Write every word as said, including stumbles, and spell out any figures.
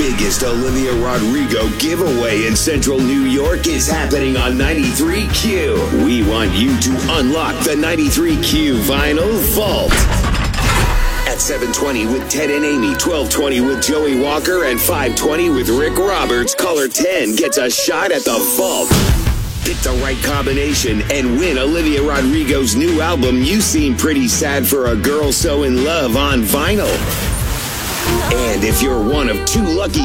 biggest Olivia Rodrigo giveaway in Central New York is happening on ninety-three Q. We want you to unlock the ninety-three Q Vinyl Vault. At seven twenty with Ted and Amy, twelve twenty with Joey Walker, and five twenty with Rick Roberts, caller ten gets a shot at the vault. Pick the right combination and win Olivia Rodrigo's new album, You Seem Pretty Sad for a Girl So in Love, on vinyl. And if you're one of two lucky